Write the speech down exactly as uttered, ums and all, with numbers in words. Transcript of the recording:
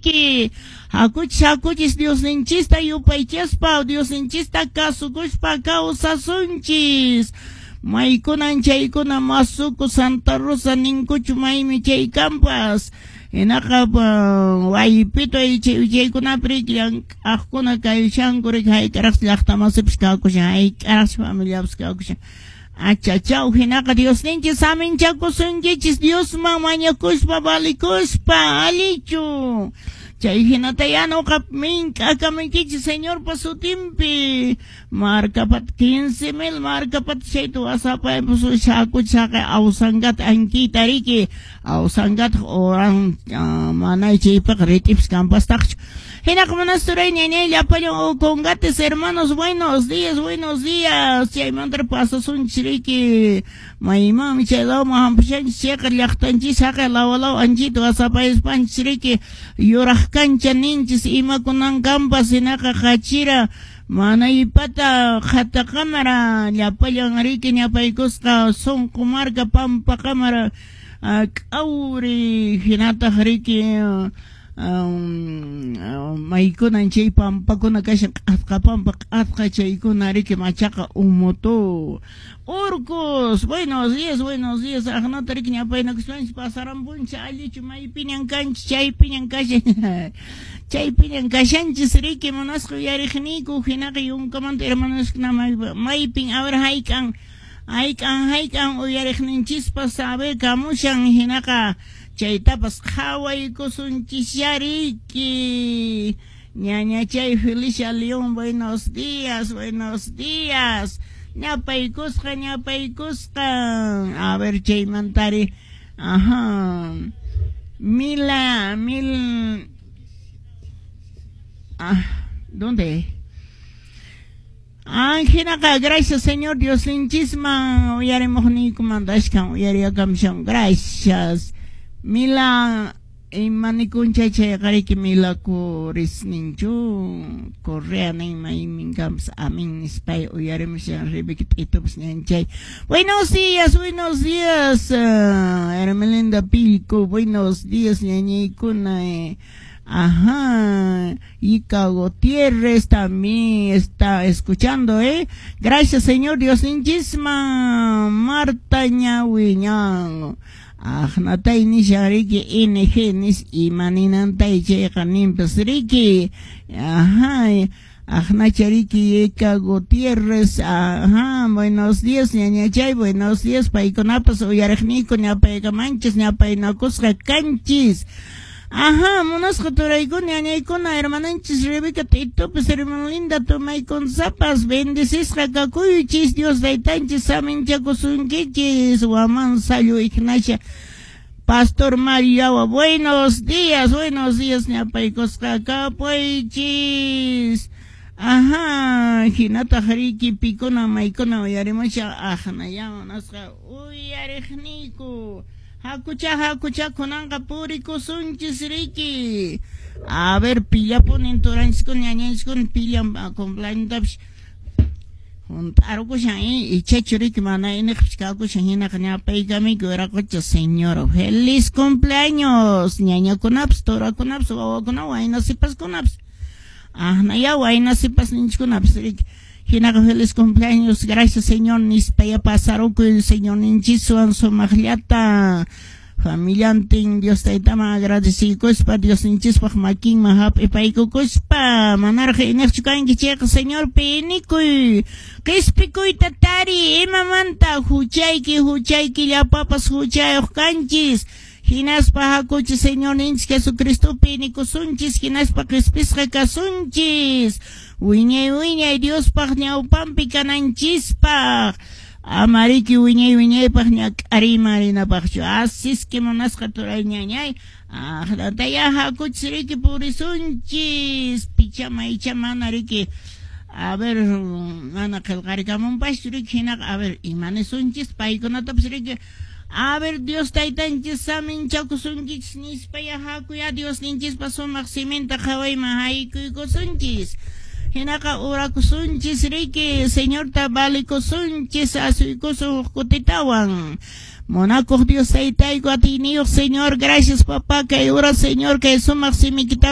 Riki. Hakuchis hakuchis Dios ninchista yupaychaspa, Dios ninchista kasukushpa kawsasunchis. Maykunan chaykuna masuku Santa Rosa ninkuchu maymi chaykampas. Hinaka waypito chaykunapri ajkuna kayushankurik haykaraq llaqtamasipis kawkushan, haykaraq familiapas kawkushan. Achachau hinaka Dios ninchis aminchakusunkichis Diosman mañakushpa valikushpa alichu. Chay hinata yanuqa mink'akaminkichis Señor pasutimpi. Markapat quince mil markapat chaytu asapaypus shakuchaqa awsangat ankita riki. Awsangat oran manay chaypaq ritips kampastaqchu. Hinaka monasturay ñañay llapallaw congates hermanos, buenos días, buenos días. Chaymanta pasasunchis riki. Maymami chaylawan hampushanchis chayqa llaqtanchis haqa lawalaw anchito asapayaspanchis riki. Yuraq kancha ninchis imakunankampas hinaka qachira. Mana ipata khata cámara llapallan riki ñapaykusqa sunqu marca pampa cámara k'awri hinataq riki maykunan chay pampakuna kashan q'atqa pampa q'atqa chaykuna riki machaqa umutu. Urcos, buenos días, buenos días. Agnata riki ñapaynakuspanchis pasarampunchis allichu maypiñan kanchis chaypiñan kashan. Chaypiñan kashanchis riki munasqa yariqniku hinaqa yunkamanta hermanoskunam maypin a ver haykan haykan haykan uyariqninchispas a ver kamushan hinaqa chaytapas qhawaykusunchis yariki. Ñaña chay Felicia León, buenos días, buenos días. Ñapaykusqa ñapaykusqa a ver chaymantari ajá mila mil ah, ¿dónde? Ángela, gracias Señor Dios linchisma, uyaremos ni comandashkan, uyariakamshon, gracias. Mila imanicuncha chayakariki mila kuris ninchu, correa ni maimingams, amin spay, uyaremos en rebekititos nianchay. Buenos días, buenos días, uh, Hermelinda Pico, buenos días, ñañicuna, eh. Ajá, Ica Gutiérrez también está escuchando, ¿eh? Gracias, Señor Dios ninjisma, Marta Ñawiñan, Ajnatay Nishariki, N G Nis, y Maninantay Chejanim Pesriki, ajá, Ajnachariki, Ica Gutiérrez, ajá, buenos días, ñañachay, buenos días, Paiconapas, Uyarjnico, Ñapaicamanches, Ñapainacusca Canchis. Ajá, monas cotoraicon, ñañaicona, hermananchis, Rebeca, Tito, pues hermano linda, tomay con zapas, bendecis, jacacuyuchis, Dios daitanchis, samen chacosunquichis, guaman, sayo, ignacia, Pastor Mariawa, buenos días, buenos días, ñapaicos, cacapuichis. Ajá, Hinata Hariki, Picona, Maicona, Yaremacha, ajana, yamanasca, uy, arejnico. Hakucha, hakucha, kunanga puri kusunchis riki. A ver, pilla ponen torans con ñañans con pilla con blandaps. Juntaron con y chechuriki mana en explicaco shahina caña peigami que era coche señor. Feliz cumpleaños, ñaña con aps, tora con aps, o con aguaina sipas con aps. Ah, naya guaina sipas ninch con aps riki. Hinaga feliz cumpleaños, gracias Señor, nispaya pasaron con el Señor ninchisuan su magliata. Familia anting, Dios te tama agradecido cospa, Dios ninchis makin mahap epaiko cospa. Manarja inerchukan kicheka Señor penikuy. Kispikuy tatari, emamanta, huchayki, huchayki, ya papas huchay kanchis. Hinas pa hakuchi Señor ninch Jesucristo penikusunchis, hinas pa crispis kasunchis. Wiñay, wiñay, Dios pag ñaupampi kananchispa. Amariki wiñay, wiñay, pag ñak arimarina pagcho. Asis que monas katuray ñañay. Ah, taya hakuchiriki purisunchis. Pichama, ichamana riki. A ver, mana kelgarikamun pashturiki hinak. A ver, imanesunchis, paikonatapsiriki. A ver, Dios taitanchis samin chakusunchis nispaya hakuya. Dios ninchis paso maximenta jaway mahaykuy kusunchis. Hinaka ura kusunchis riki, Señor tabali kusunchis asu kusu kutitawan. Monaco Dios taitay guatiniyo, Señor, gracias papá, que ura Señor, que su maximita.